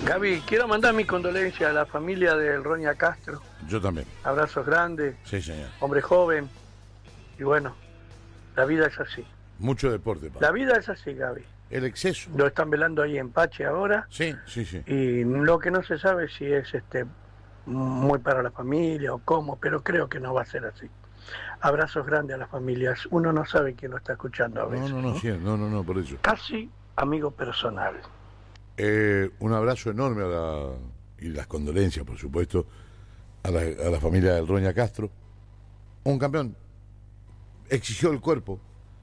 Gaby, quiero mandar mi condolencia a la familia del Roña Castro. Yo también. Abrazos grandes, Sí, señor. hombre joven. Y bueno, la vida es así. Mucho deporte, La papá. vida es así, Gaby. El exceso. Lo están velando ahí en Pache ahora. Sí, sí, sí. Y lo que no se sabe si es muy para la familia o cómo, pero creo que no va a ser así. Abrazos grandes a las familias. Uno no sabe quién lo está escuchando a veces. No, sí, no, por eso. Casi amigo personal. Un abrazo enorme y las condolencias, por supuesto, a la familia del Roña Castro. Un campeón exigió el cuerpo,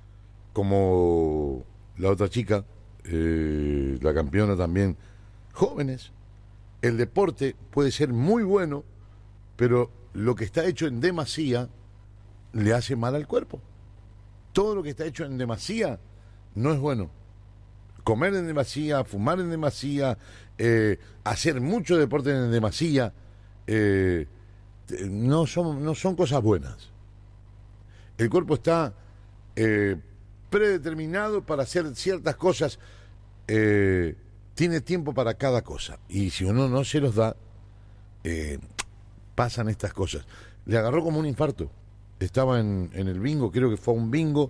como la otra chica, la campeona también. Jóvenes, el deporte puede ser muy bueno, pero lo que está hecho en demasía le hace mal al cuerpo. Todo lo que está hecho en demasía no es bueno. Comer en demasía, fumar en demasía, hacer mucho deporte en demasía, no son cosas buenas. El cuerpo está predeterminado para hacer ciertas cosas, tiene tiempo para cada cosa, y si uno no se los da, pasan estas cosas. Le agarró como un infarto, estaba en el bingo, creo que fue un bingo,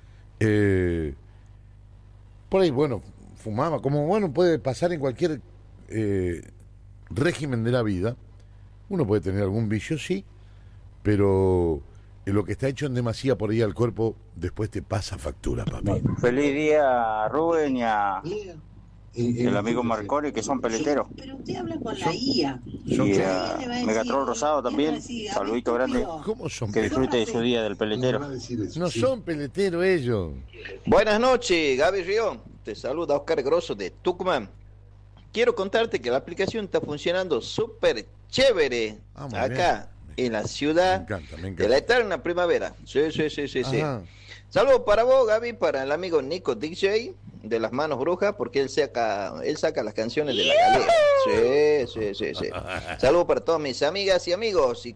por ahí, bueno, fumaba, como bueno, puede pasar en cualquier régimen de la vida. Uno puede tener algún vicio, sí, pero lo que está hecho en demasía por ahí al cuerpo, después te pasa factura, papi. Feliz día a Rubén y a el amigo Marconi, que son peleteros. Pero usted habla con la IA. Y a Megatrol Rosado también, saludito grande. ¿Cómo son Que disfrute de su día del peletero. No son peleteros ellos. Buenas noches, Gaby Río. Te saluda Oscar Grosso de Tucumán. Quiero contarte que la aplicación está funcionando súper chévere acá en la ciudad de la eterna primavera. Sí. Saludos para vos, Gaby, para el amigo Nico DJ de Las Manos Brujas, porque él saca las canciones de la galera. Sí. Saludos para todas mis amigas y amigos. Y